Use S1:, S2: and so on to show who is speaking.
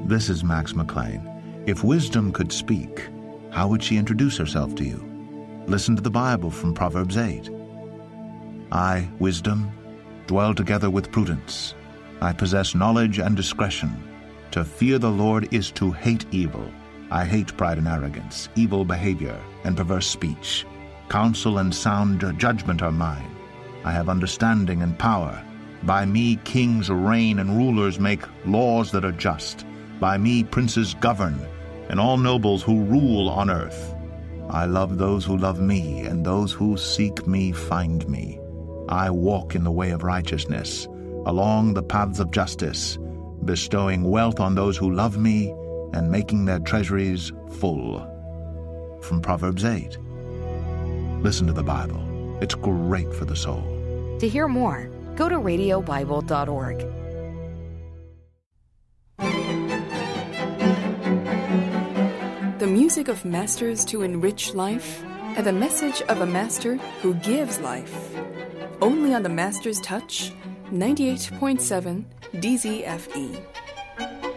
S1: This is Max McLean. If wisdom could speak, how would she introduce herself to you? Listen to the Bible from Proverbs 8. I, wisdom, dwell together with prudence. I possess knowledge and discretion. To fear the Lord is to hate evil. I hate pride and arrogance, evil behavior, and perverse speech. Counsel and sound judgment are mine. I have understanding and power. By me kings reign and rulers make laws that are just. By me princes govern, and all nobles who rule on earth. I love those who love me, and those who seek me find me. I walk in the way of righteousness, along the paths of justice, bestowing wealth on those who love me, and making their treasuries full. From Proverbs 8. Listen to the Bible. It's great for the soul.
S2: To hear more, go to radiobible.org.
S3: The music of masters to enrich life, and the message of a master who gives life. Only on the Master's Touch, 98.7 DZFE.